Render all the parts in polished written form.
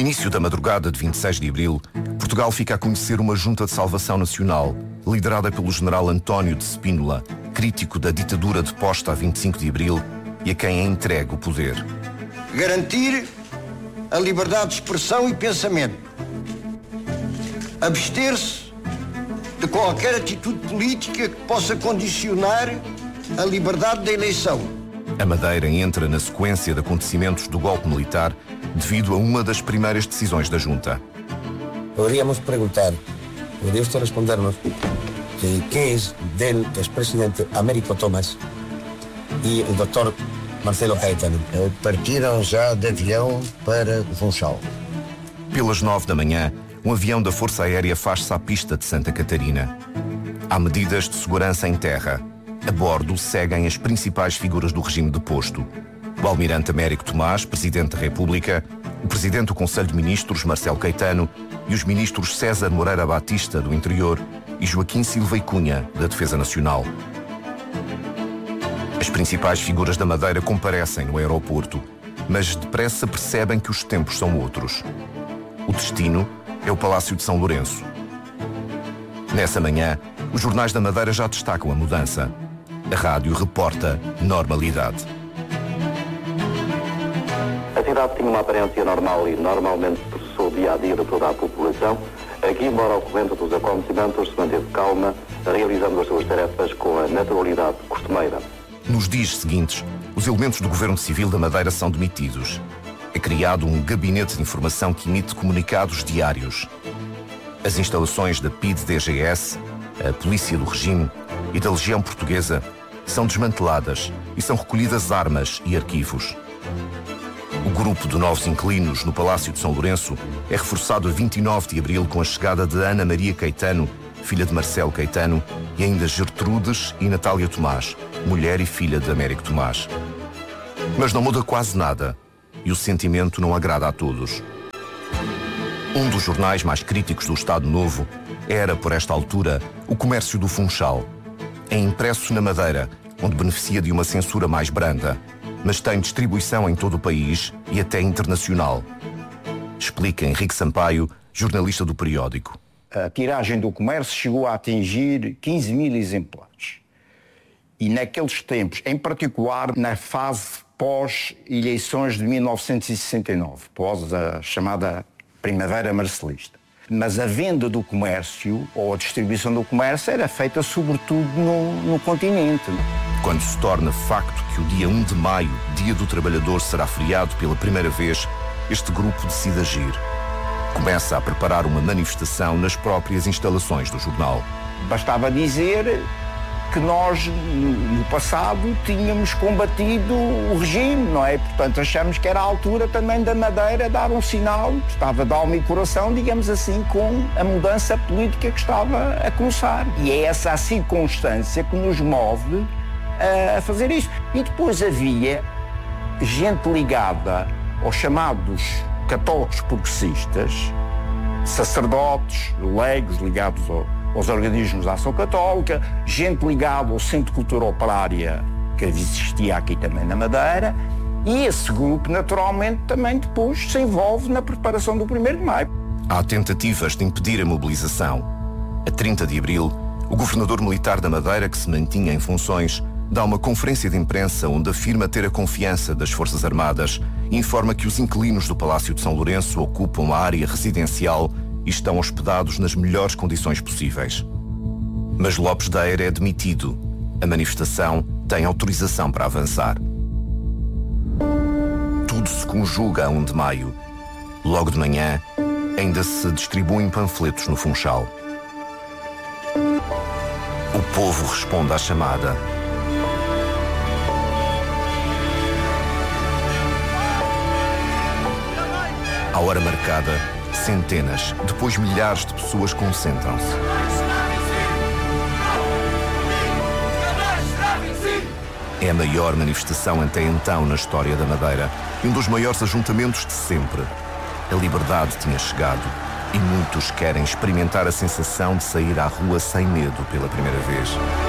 início da madrugada de 26 de abril, Portugal fica a conhecer uma junta de salvação nacional, liderada pelo general António de Spínola, crítico da ditadura deposta a 25 de abril e a quem é entregue o poder. Garantir a liberdade de expressão e pensamento. Abster-se de qualquer atitude política que possa condicionar a liberdade da eleição. A Madeira entra na sequência de acontecimentos do golpe militar devido a uma das primeiras decisões da junta. Poderíamos perguntar, poderia usted respondernos qué es del expresidente Américo Tomás e o Dr. Marcelo Caetano? Partiram já de avião para o Funchal. Pelas 9 da manhã, um avião da Força Aérea faz-se à pista de Santa Catarina. Há medidas de segurança em terra. A bordo seguem as principais figuras do regime deposto. O almirante Américo Tomás, Presidente da República, o Presidente do Conselho de Ministros, Marcelo Caetano, e os ministros César Moreira Batista, do Interior, e Joaquim Silva e Cunha, da Defesa Nacional. As principais figuras da Madeira comparecem no aeroporto, mas depressa percebem que os tempos são outros. O destino é o Palácio de São Lourenço. Nessa manhã, os jornais da Madeira já destacam a mudança. A rádio reporta normalidade. A cidade tinha uma aparência normal e normalmente processou o dia-a-dia de toda a população. Aqui, embora ocorrendo dos acontecimentos, se manteve calma, realizando as suas tarefas com a naturalidade costumeira. Nos dias seguintes, os elementos do Governo Civil da Madeira são demitidos. É criado um gabinete de informação que emite comunicados diários. As instalações da PIDE-DGS, a Polícia do Regime e da Legião Portuguesa são desmanteladas e são recolhidas armas e arquivos. O grupo de novos inquilinos no Palácio de São Lourenço é reforçado a 29 de abril com a chegada de Ana Maria Caetano, filha de Marcelo Caetano, e ainda Gertrudes e Natália Tomás, mulher e filha de Américo Tomás. Mas não muda quase nada e o sentimento não agrada a todos. Um dos jornais mais críticos do Estado Novo era, por esta altura, o Comércio do Funchal. É impresso na Madeira, onde beneficia de uma censura mais branda, mas tem distribuição em todo o país e até internacional. Explica Henrique Sampaio, jornalista do periódico. A tiragem do Comércio chegou a atingir 15 mil exemplares. E naqueles tempos, em particular na fase pós-eleições de 1969, pós a chamada Primavera Marcelista. Mas a venda do comércio, ou a distribuição do comércio, era feita sobretudo no continente. Quando se torna facto que o dia 1 de maio, Dia do Trabalhador, será feriado pela primeira vez, este grupo decide agir. Começa a preparar uma manifestação nas próprias instalações do jornal. Bastava dizer que nós, no passado, tínhamos combatido o regime, não é? Portanto, achamos que era a altura também da Madeira dar um sinal, estava de alma e coração, digamos assim, com a mudança política que estava a começar. E é essa a circunstância que nos move a fazer isso. E depois havia gente ligada aos chamados católicos progressistas, sacerdotes, leigos ligados aos organismos da ação católica, gente ligada ao Centro de Cultura Operária, que existia aqui também na Madeira, e esse grupo, naturalmente, também depois se envolve na preparação do 1º de maio. Há tentativas de impedir a mobilização. A 30 de abril, o governador militar da Madeira, que se mantinha em funções, dá uma conferência de imprensa onde afirma ter a confiança das Forças Armadas e informa que os inquilinos do Palácio de São Lourenço ocupam a área residencial e estão hospedados nas melhores condições possíveis. Mas Lopes da Eira é demitido. A manifestação tem autorização para avançar. Tudo se conjuga a 1 de maio. Logo de manhã, ainda se distribuem panfletos no Funchal. O povo responde à chamada. À hora marcada, centenas, depois milhares de pessoas concentram-se. É a maior manifestação até então na história da Madeira e um dos maiores ajuntamentos de sempre. A liberdade tinha chegado e muitos querem experimentar a sensação de sair à rua sem medo pela primeira vez.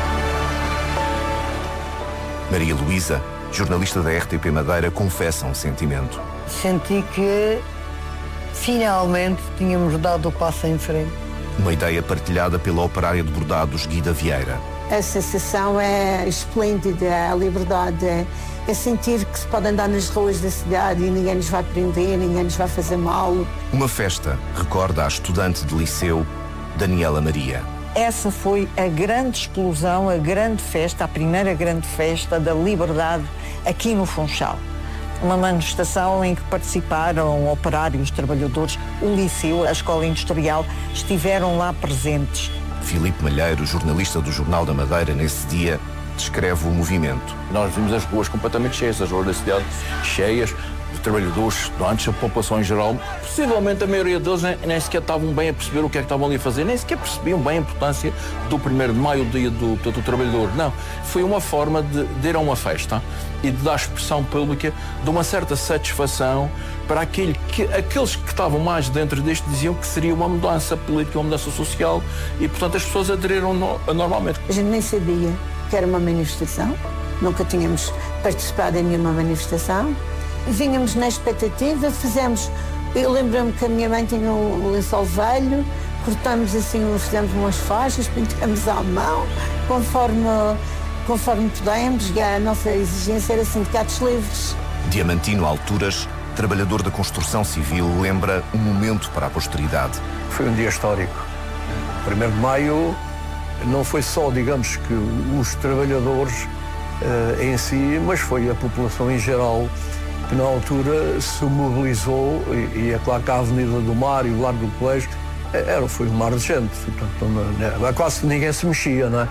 Maria Luísa, jornalista da RTP Madeira, confessa um sentimento. Senti que finalmente tínhamos dado o passo em frente. Uma ideia partilhada pela operária de bordados Guida Vieira. A sensação é esplêndida, a liberdade é sentir que se pode andar nas ruas da cidade e ninguém nos vai prender, ninguém nos vai fazer mal. Uma festa, recorda a estudante de liceu Daniela Maria. Essa foi a grande explosão, a grande festa, a primeira grande festa da liberdade aqui no Funchal. Uma manifestação em que participaram operários, trabalhadores, o liceu, a escola industrial, estiveram lá presentes. Filipe Malheiro, jornalista do Jornal da Madeira, nesse dia, descreve o movimento. Nós vimos as ruas completamente cheias, as ruas da cidade cheias, de trabalhadores, estudantes, a população em geral. Possivelmente a maioria deles nem sequer estavam bem a perceber o que é que estavam ali a fazer, nem sequer percebiam bem a importância do 1º de maio, o dia do trabalhador. Não, foi uma forma de ir a uma festa e de dar expressão pública de uma certa satisfação para aqueles que estavam mais dentro disto diziam que seria uma mudança política, uma mudança social e, portanto, as pessoas aderiram normalmente. A gente nem sabia que era uma manifestação, nunca tínhamos participado em nenhuma manifestação. Vínhamos na expectativa, eu lembro-me que a minha mãe tinha um lençol velho, cortamos assim, fizemos umas faixas, pintamos à mão, conforme pudemos, e a nossa exigência era sindicatos livres. Diamantino Alturas, trabalhador da construção civil, lembra um momento para a posteridade. Foi um dia histórico. 1º de maio não foi só, digamos, que os trabalhadores em si, mas foi a população em geral que na altura se mobilizou e é claro que a Avenida do Mar e o Largo do Colégio foi um mar de gente, portanto, quase ninguém se mexia, não é?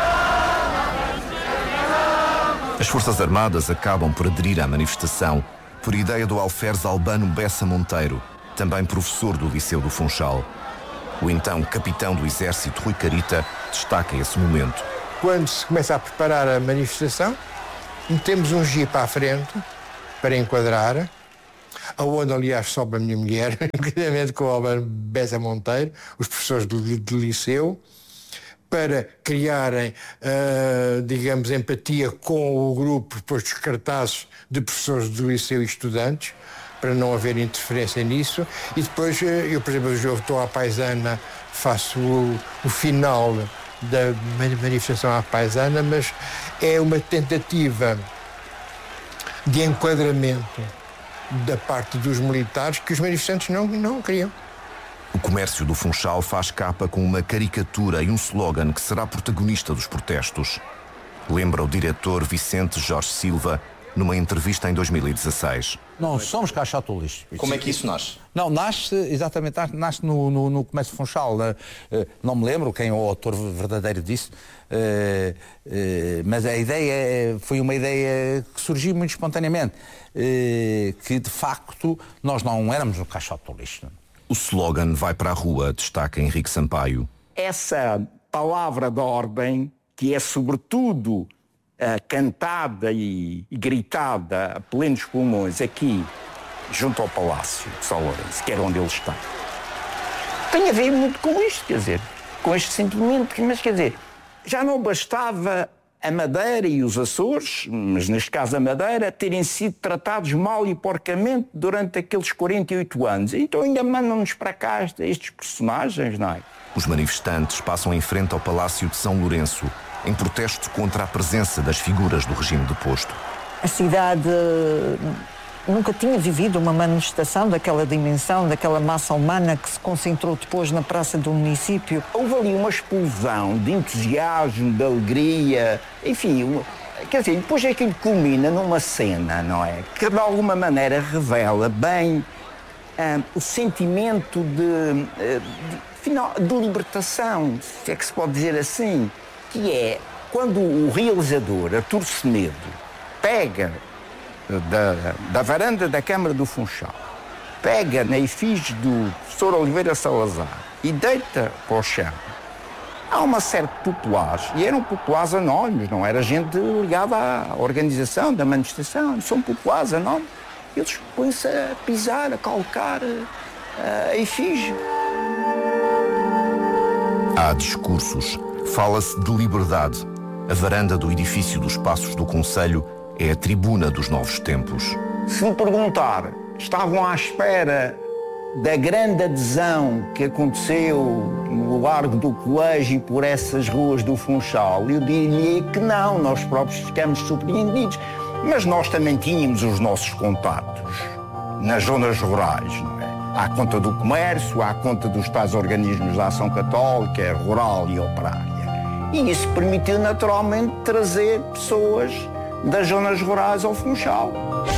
As Forças Armadas acabam por aderir à manifestação por ideia do alferes Albano Bessa Monteiro, também professor do Liceu do Funchal. O então capitão do Exército, Rui Carita, destaca esse momento. Quando se começa a preparar a manifestação, metemos um jipe à frente para enquadrar, aonde, aliás, sobe a minha mulher, juntamente com o Albano Bessa Monteiro, os professores do liceu, para criarem, digamos, empatia com o grupo, depois dos cartazes de professores do liceu e estudantes, para não haver interferência nisso. E depois, eu, por exemplo, eu estou à paisana, faço o final da manifestação à paisana, mas é uma tentativa de enquadramento da parte dos militares que os manifestantes não queriam. O comércio do Funchal faz capa com uma caricatura e um slogan que será protagonista dos protestos. Lembra o diretor Vicente Jorge Silva numa entrevista em 2016. Não somos caixote do lixo. Como é que isso nasce? Não, nasce no comércio Funchal. Não me lembro quem é o autor verdadeiro disso, mas a ideia foi uma ideia que surgiu muito espontaneamente, que de facto nós não éramos um caixote do lixo. O slogan vai para a rua, destaca Henrique Sampaio. Essa palavra de ordem, que é sobretudo cantada e gritada a plenos pulmões aqui, junto ao Palácio de São Lourenço, que era onde ele está, tem a ver muito com isto, quer dizer, com este sentimento, mas quer dizer, já não bastava a Madeira e os Açores, mas neste caso a Madeira, terem sido tratados mal e porcamente durante aqueles 48 anos. Então ainda mandam-nos para cá estes personagens, não é? Os manifestantes passam em frente ao Palácio de São Lourenço, em protesto contra a presença das figuras do regime deposto. A cidade nunca tinha vivido uma manifestação daquela dimensão, daquela massa humana que se concentrou depois na praça do município. Houve ali uma explosão de entusiasmo, de alegria, enfim, quer dizer, depois aquilo culmina numa cena, não é? Que de alguma maneira revela bem o sentimento de libertação, se é que se pode dizer assim, que é quando o realizador, Artur Semedo, pega da varanda da Câmara do Funchal, pega na efígie do professor Oliveira Salazar e deita para o chão. Há uma série de populares, e eram populares anónimos, não era gente ligada à organização da manifestação, são populares anónimos. Eles põem-se a pisar, a calcar a efígie. Há discursos, fala-se de liberdade. A varanda do edifício dos Passos do Conselho é a tribuna dos novos tempos. Se me perguntar, estavam à espera da grande adesão que aconteceu no Largo do Colégio e por essas ruas do Funchal, eu diria que não, nós próprios ficamos surpreendidos. Mas nós também tínhamos os nossos contatos nas zonas rurais, não é? À conta do comércio, à conta dos tais organismos da ação católica, rural e operária. E isso permitiu naturalmente trazer pessoas das zonas rurais ao Funchal.